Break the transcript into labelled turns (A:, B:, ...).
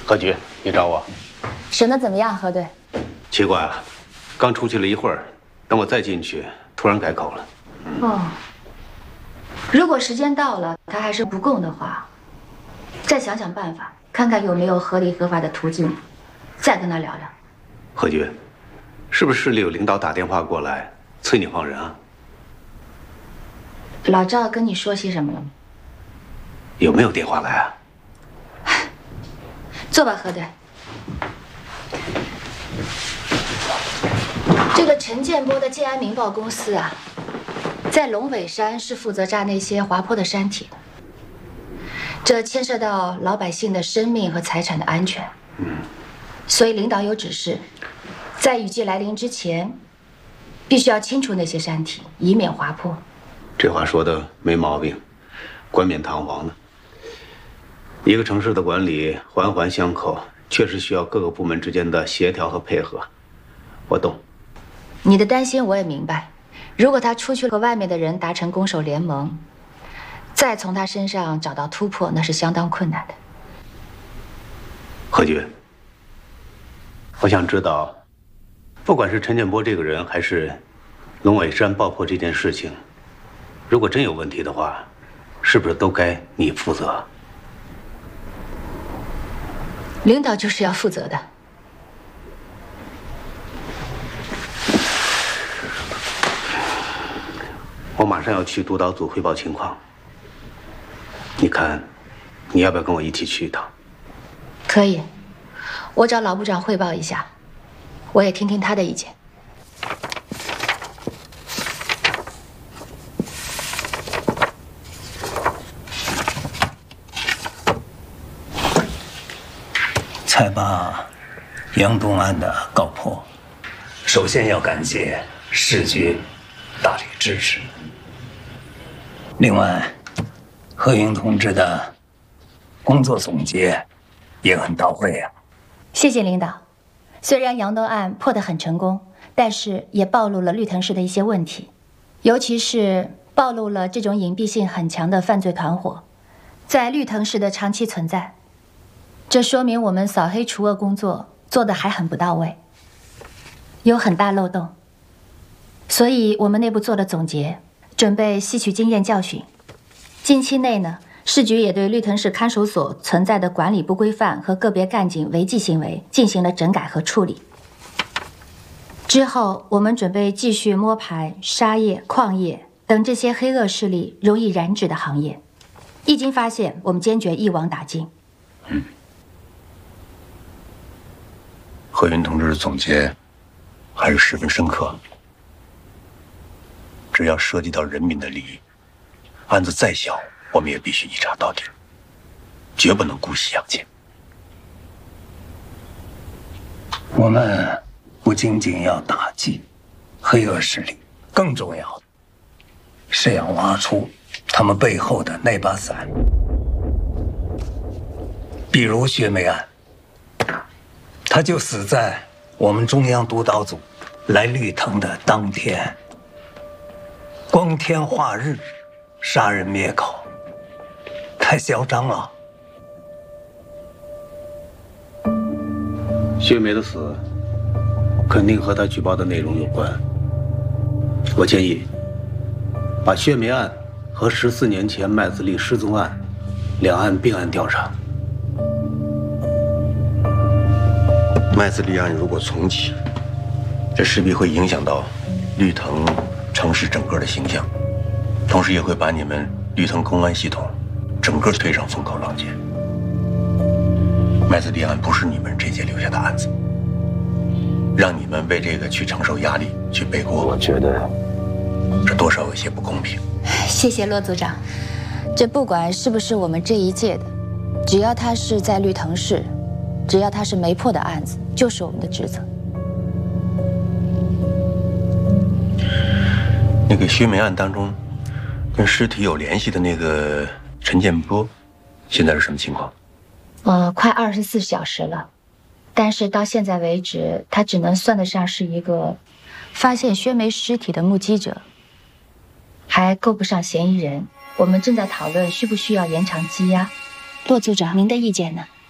A: 何局，你找我？
B: 审得怎么样，何队？
A: 奇怪了，刚出去了一会儿，等我再进去，突然改口了。
B: 哦，如果时间到了，他还是不供的话，再想想办法，看看有没有合理合法的途径，再跟他聊聊。
A: 何局，是不是市里有领导打电话过来催你放人啊？
B: 老赵跟你说些什么了吗？
A: 有没有电话来啊？
B: 坐吧，何队。这个陈建波的建安民报公司啊，在龙尾山是负责炸那些滑坡的山体的，这牵涉到老百姓的生命和财产的安全。所以领导有指示，在雨季来临之前，必须要清除那些山体，以免滑坡。
A: 这话说的没毛病，冠冕堂皇的。一个城市的管理环环相扣，确实需要各个部门之间的协调和配合。我懂。
B: 你的担心我也明白。如果他出去和外面的人达成攻守联盟，再从他身上找到突破，那是相当困难的。
A: 何局，我想知道，不管是陈建波这个人，还是龙尾山爆破这件事情，如果真有问题的话，是不是都该你负责？
B: 领导就是要负责的。
A: 我马上要去督导组汇报情况，你看，你要不要跟我一起去一趟？
B: 可以，我找老部长汇报一下，我也听听他的意见。
C: 才把杨东案的告破，首先要感谢市局大力支持。另外，何云同志的工作总结也很到位啊。
B: 谢谢领导。虽然杨东案破得很成功，但是也暴露了绿藤市的一些问题，尤其是暴露了这种隐蔽性很强的犯罪团伙在绿藤市的长期存在。这说明我们扫黑除恶工作做得还很不到位，有很大漏洞。所以我们内部做了总结，准备吸取经验教训。近期内呢，市局也对绿藤市看守所存在的管理不规范和个别干警违纪行为进行了整改和处理。之后，我们准备继续摸排沙业、矿业等这些黑恶势力容易染指的行业。一经发现，我们坚决一网打尽。
C: 何云同志的总结还是十分深刻。只要涉及到人民的利益，案子再小，我们也必须一查到底，绝不能姑息养奸。我们不仅仅要打击黑恶势力，更重要的是要挖出他们背后的那把伞。比如薛梅案，他就死在我们中央督导组来绿藤的当天，光天化日，杀人灭口，太嚣张了。
A: 薛梅的死肯定和他举报的内容有关。我建议把薛梅案和14年前麦子利失踪案两案并案调查。
D: 麦子利案如果重启，这势必会影响到绿藤城市整个的形象，同时也会把你们绿藤公安系统整个推上风口浪尖。麦子利案不是你们这届留下的案子，让你们为这个去承受压力、去背锅，我觉得这多少有些不公平。
B: 谢谢骆组长，这不管是不是我们这一届的，只要他是在绿藤市，只要他是没破的案子，就是我们的职责。
D: 那个薛梅案当中，跟尸体有联系的那个陈建波，现在是什么情况？
B: 快24小时了，但是到现在为止，他只能算得上是一个发现薛梅尸体的目击者，还够不上嫌疑人。我们正在讨论需不需要延长羁押。骆组长，您的意见呢？